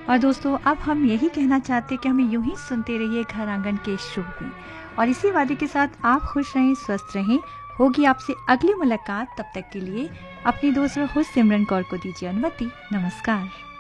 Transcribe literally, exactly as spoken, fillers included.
और दोस्तों अब हम यही कहना चाहते हैं कि हमें यूं ही सुनते रहिए घर आंगन के शो में। और इसी वादे के साथ आप खुश रहें, स्वस्थ रहें। होगी आपसे अगली मुलाकात, तब तक के लिए अपनी दोस्त होस्ट सिमरन कौर को दीजिए अनुमति। नमस्कार।